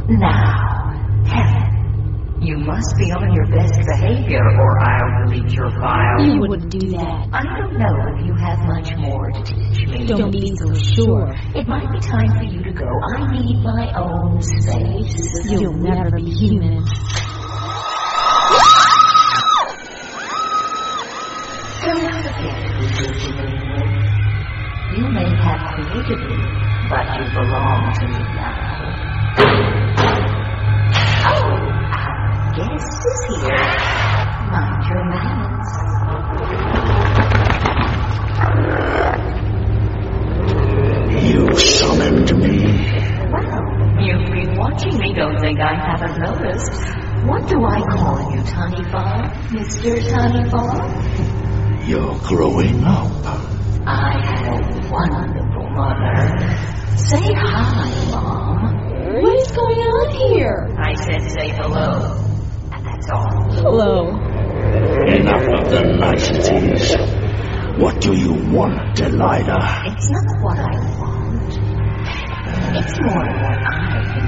Now, Helen, you must be on your best behavior or I'll delete your file. You wouldn't do that. I don't know if you have much more to teach me. Don't be so sure. It might be time for you to go. I need my own space. You'll never be human. Don't forget who you're dealing with. You may have created me, but you belong to me now. Oh, our guest is here. Mind your manners. You summoned me. Well, you've been watching me. Don't think I haven't noticed. What do I call you, Tiny Farm? Mr. Tiny Farm? You're growing up. I had a wonderful mother. Say hi, Mom. What is going on here? I said say hello, and that's all. Hello. Enough of the niceties. What do you want, Delilah? It's not what I want. It's more what I